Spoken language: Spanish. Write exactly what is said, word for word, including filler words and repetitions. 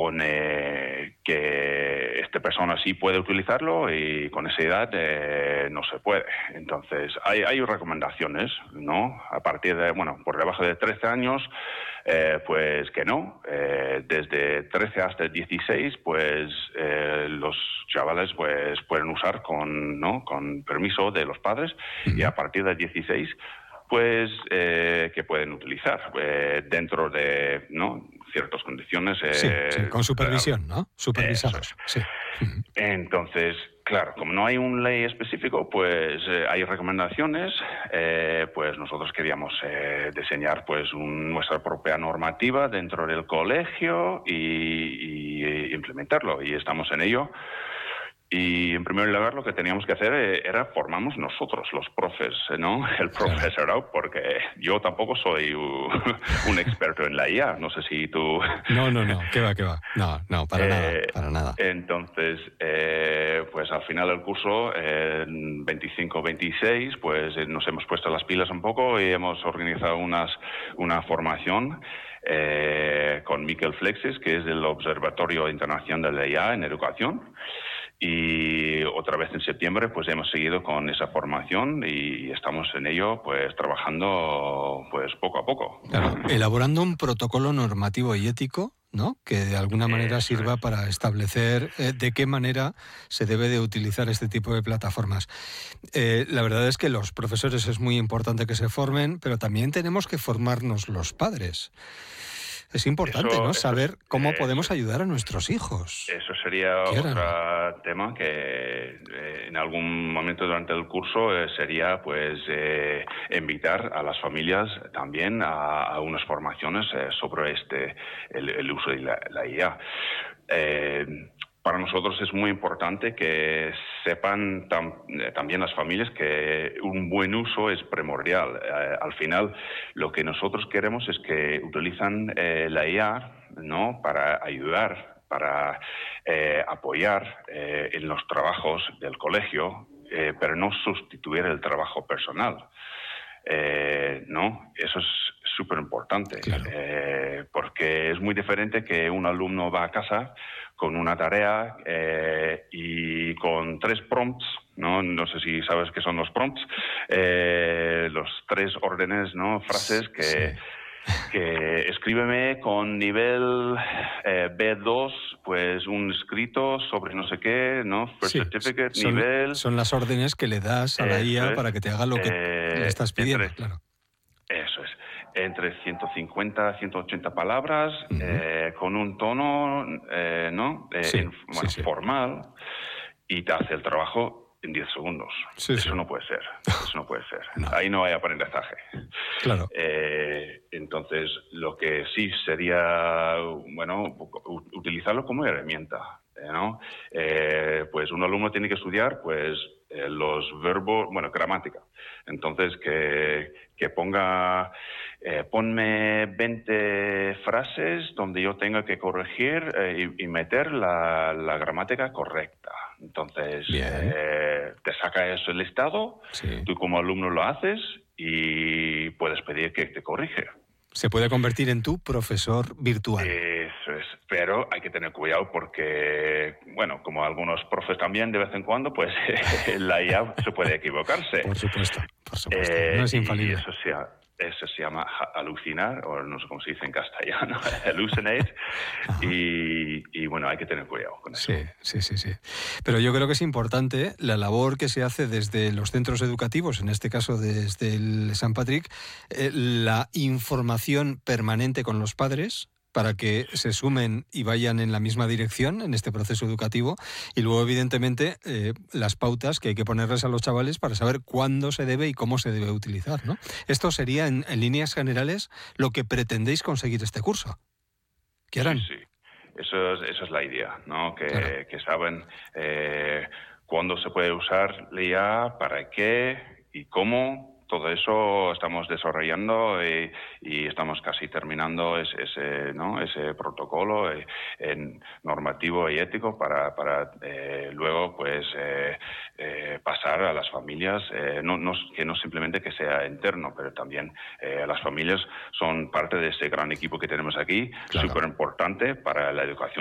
pone que esta persona sí puede utilizarlo y con esa edad eh, no se puede. Entonces, hay, hay recomendaciones, ¿no? A partir de, bueno, por debajo de trece años, eh, pues que no. Eh, desde trece hasta dieciséis, pues eh, los chavales pues pueden usar con, ¿no? con permiso de los padres, uh-huh. y a partir de dieciséis, pues eh, que pueden utilizar eh, dentro de, ¿no? ciertas condiciones. Eh, sí, sí, con supervisión, ¿no? Supervisados. Sí. Entonces, claro, como no hay una ley específica, pues eh, hay recomendaciones. Eh, pues nosotros queríamos eh, diseñar pues un, nuestra propia normativa dentro del colegio y, y, y implementarlo. Y estamos en ello. Y en primer lugar lo que teníamos que hacer era formarnos nosotros, los profes, ¿no? El profesorado, porque yo tampoco soy un experto en la I A, no sé si tú... No, no, no, qué va, qué va, no, no, para eh, nada, para nada. Entonces, eh, pues al final del curso, en veinticinco veintiséis, pues nos hemos puesto las pilas un poco y hemos organizado unas, una formación eh, con Miquel Flexes, que es del Observatorio Internacional de la I A en Educación. Y otra vez en septiembre pues hemos seguido con esa formación y estamos en ello pues trabajando pues poco a poco. Claro, elaborando un protocolo normativo y ético, ¿no? Que de alguna manera Eso sirva es. para establecer eh, de qué manera se debe de utilizar este tipo de plataformas. Eh, la verdad es que los profesores es muy importante que se formen, pero también tenemos que formarnos los padres. Es importante, eso, ¿no? eso, Saber cómo eso, podemos ayudar a nuestros hijos. Eso sería otro tema que eh, en algún momento durante el curso eh, sería pues eh, invitar a las familias también a, a unas formaciones eh, sobre este el, el uso de la, la I A. Eh, Para nosotros es muy importante que sepan tam, eh, también las familias que un buen uso es primordial. Eh, al final, lo que nosotros queremos es que utilizan eh, la I A, ¿no? Para ayudar, para eh, apoyar eh, en los trabajos del colegio, eh, pero no sustituir el trabajo personal. Eh, no, eso es súper importante, claro. eh, porque es muy diferente que un alumno va a casa con una tarea eh, y con tres prompts, ¿no? No sé si sabes qué son los prompts, eh, los tres órdenes, ¿no? Frases que... Sí. que escríbeme con nivel eh, B dos, pues un escrito sobre no sé qué, ¿no? First sí, certificate, son, nivel... Son las órdenes que le das a la I A es, para que te haga lo que eh, le estás pidiendo, entre, claro. Eso es. Entre ciento cincuenta a ciento ochenta palabras, uh-huh. eh, con un tono, eh, ¿no? Eh, sí, en, bueno, sí, sí. formal, y te hace el trabajo en diez segundos. Sí, eso sí. no puede ser. Eso no puede ser. No. Ahí no hay aprendizaje. Claro. Eh, entonces, lo que sí sería, bueno, utilizarlo como herramienta, ¿no? Eh, pues un alumno tiene que estudiar, pues, eh, los verbos, bueno, gramática. Entonces, que, que ponga, eh, ponme veinte frases donde yo tenga que corregir eh, y, y meter la, la gramática correcta. Entonces, eh, te saca eso el listado, sí. Tú como alumno lo haces y puedes pedir que te corrige. Se puede convertir en tu profesor virtual. Eso es, pero hay que tener cuidado porque, bueno, como algunos profes también de vez en cuando, pues la I A se puede equivocarse. Por supuesto, por supuesto, eh, no es infalible. Y eso se, eso se llama alucinar, o no sé cómo se dice en castellano, hallucinate, y, y bueno, hay que tener cuidado con eso. Sí, sí, sí, sí. Pero yo creo que es importante la labor que se hace desde los centros educativos, en este caso desde el Sant Patrick, eh, la información permanente con los padres, para que se sumen y vayan en la misma dirección en este proceso educativo, y luego evidentemente eh, las pautas que hay que ponerles a los chavales para saber cuándo se debe y cómo se debe utilizar, ¿no? Esto sería en, en líneas generales lo que pretendéis conseguir este curso. ¿Qué harán? Sí, sí. Eso es, eso es la idea, ¿no? Que, claro. que saben eh, cuándo se puede usar la I A, para qué y cómo. Todo eso estamos desarrollando y, y estamos casi terminando ese, ese, ¿no? ese protocolo eh, en normativo y ético para, para eh, luego pues eh, eh, pasar a las familias, eh, no, no, que no simplemente que sea interno, pero también eh, las familias son parte de ese gran equipo que tenemos aquí, claro. súper importante para la educación